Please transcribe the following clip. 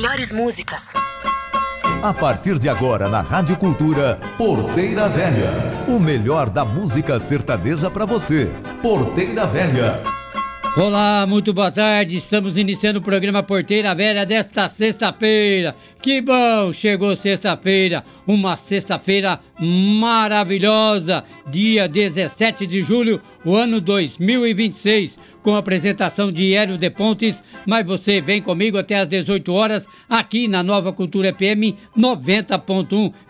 melhores músicas. A partir de agora na Rádio Cultura, Porteira Velha. O melhor da música sertaneja para você. Porteira Velha. Olá, muito boa tarde. Estamos iniciando o programa Porteira Velha desta sexta-feira. Que bom, chegou sexta-feira, uma sexta-feira maravilhosa, dia 17 de julho, o ano 2026, com a apresentação de Hélio de Pontes, mas você vem comigo até às 18 horas, aqui na Nova Cultura FM 90.1,